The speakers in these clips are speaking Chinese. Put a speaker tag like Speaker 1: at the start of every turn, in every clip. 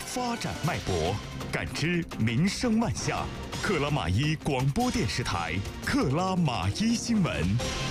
Speaker 1: 发展脉搏，感知民生万象。克拉玛依广播电视台克拉玛依新闻。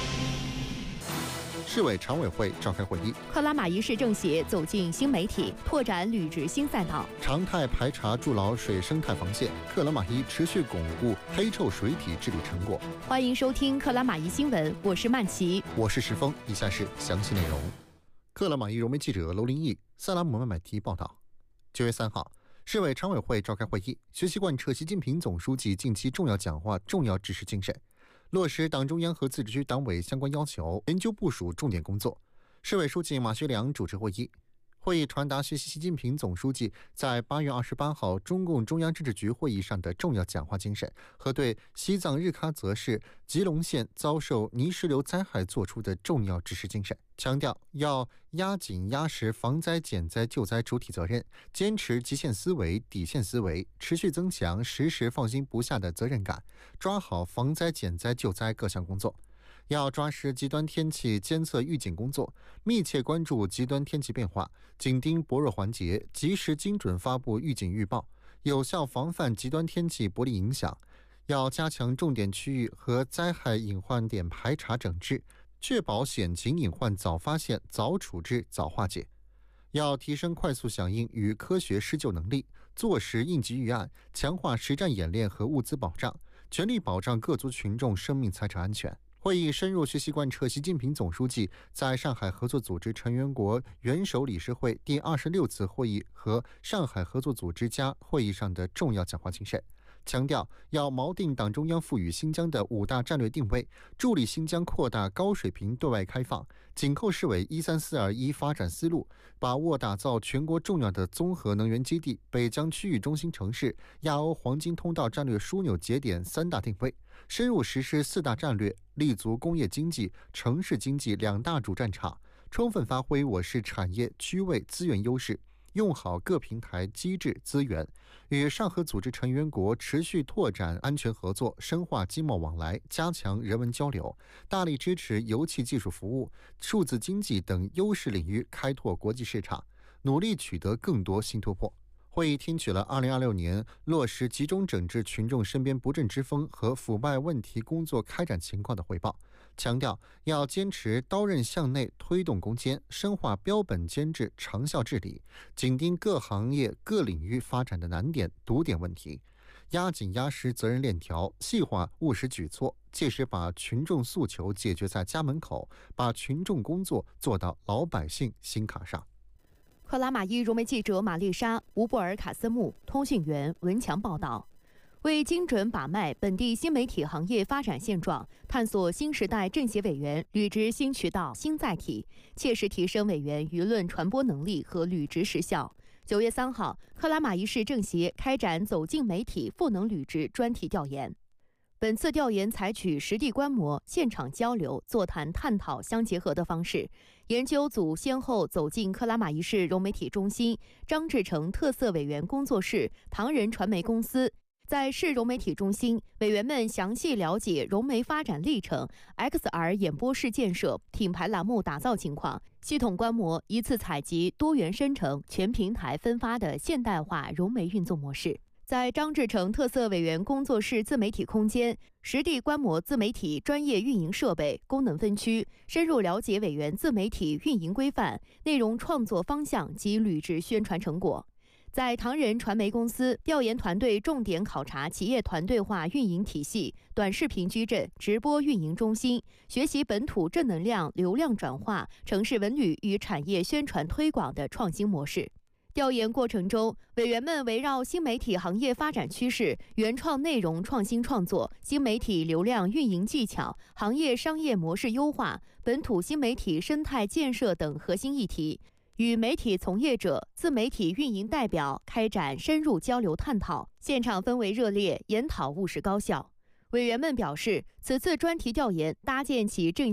Speaker 2: 市委常委会召开会议，
Speaker 3: 克拉玛依市政协走进新媒体，拓展履职新赛道，
Speaker 2: 常态排查筑牢水生态防线，克拉玛依持续巩固黑臭水体治理成果。
Speaker 3: 欢迎收听克拉玛依新闻，我是曼琪，
Speaker 2: 我是石峰。以下是详细内容。克拉玛依融媒记者娄林毅、萨拉姆曼买提报道。9月3号，市委常委会召开会议，学习贯彻习近平总书记近期重要讲话重要指示精神，落实党中央和自治区党委相关要求，研究部署重点工作。市委书记马学良主持会议。会议传达学习习近平总书记在8月28号中共中央政治局会议上的重要讲话精神和对西藏日喀则市吉隆县遭受泥石流灾害作出的重要指示精神，强调要压紧压实防灾减灾救灾主体责任，坚持极限思维底线思维，持续增强时时放心不下的责任感，抓好防灾减灾救灾各项工作。要抓实极端天气监测预警工作，密切关注极端天气变化，紧盯薄弱环节，及时精准发布预警预报，有效防范极端天气不利影响。要加强重点区域和灾害隐患点排查整治，确保险情隐患早发现、早处置、早化解。要提升快速响应与科学施救能力，做实应急预案，强化实战演练和物资保障，全力保障各族群众生命财产安全。会议深入学习贯彻习近平总书记在上海合作组织成员国元首理事会第26次会议和上海合作组织加会议上的重要讲话精神，强调要锚定党中央赋予新疆的5大战略定位，助力新疆扩大高水平对外开放，紧扣市委13421发展思路，把握打造全国重要的综合能源基地、北疆区域中心城市、亚欧黄金通道战略枢纽节点3大定位，深入实施4大战略，立足工业经济、城市经济2大主战场，充分发挥我市产业、区位、资源优势，用好各平台机制资源，与上合组织成员国持续拓展安全合作，深化经贸往来，加强人文交流，大力支持油气技术服务、数字经济等优势领域开拓国际市场，努力取得更多新突破。会议听取了2026年落实集中整治群众身边不正之风和腐败问题工作开展情况的汇报，强调要坚持刀刃向内推动攻坚，深化标本兼治长效治理，紧盯各行业各领域发展的难点堵点问题，压紧压实责任链条，细化务实举措，切实把群众诉求解决在家门口，把群众工作做到老百姓心坎上。
Speaker 3: 克拉玛依融媒记者玛丽莎、吴布尔卡斯木，通讯员文强报道。为精准把脉本地新媒体行业发展现状，探索新时代政协委员履职新渠道、新载体，切实提升委员舆论传播能力和履职实效。9月3号，克拉玛依市政协开展走进媒体赋能履职专题调研。本次调研采取实地观摩、现场交流、座谈探讨相结合的方式，研究组先后走进克拉玛依市融媒体中心、张志成特色委员工作室、唐人传媒公司。在市融媒体中心，委员们详细了解融媒发展历程、XR 演播室建设、品牌栏目打造情况，系统观摩一次采集多元生成、全平台分发的现代化融媒运作模式。在张志成特色委员工作室自媒体空间，实地观摩自媒体专业运营设备、功能分区，深入了解委员自媒体运营规范、内容创作方向及履职宣传成果。在唐人传媒公司，调研团队重点考察企业团队化运营体系、短视频矩阵、直播运营中心，学习本土正能量流量转化、城市文旅与产业宣传推广的创新模式。调研过程中，委员们围绕新媒体行业发展趋势、原创内容创新创作、新媒体流量运营技巧、行业商业模式优化、本土新媒体生态建设等核心议题，与媒体从业者、自媒体运营代表开展深入交流探讨，现场氛围热烈，研讨务实高效。委员们表示，此次专题调研搭建起政